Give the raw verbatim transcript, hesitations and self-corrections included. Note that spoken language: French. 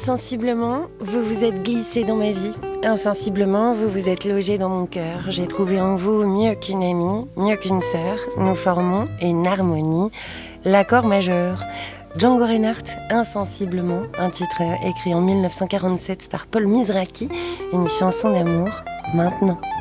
Insensiblement, vous vous êtes glissé dans ma vie. Insensiblement, vous vous êtes logé dans mon cœur. J'ai trouvé en vous mieux qu'une amie, mieux qu'une sœur. Nous formons une harmonie, l'accord majeur. Django Reinhardt, Insensiblement, un titre écrit en mille neuf cent quarante-sept par Paul Mizrachi, une chanson d'amour maintenant.